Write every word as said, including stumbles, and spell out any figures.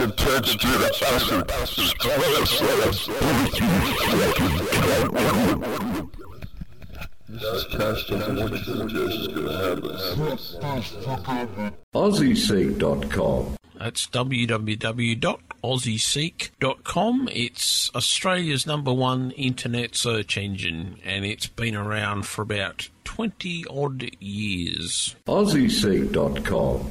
attached to the acid. This test doesn't want you to think it's going to happen. Aussie Seek dot com. That's w w w dot aussie seek dot com. It's Australia's number one internet search engine, and it's been around for about twenty odd years. Aussie Seek dot com.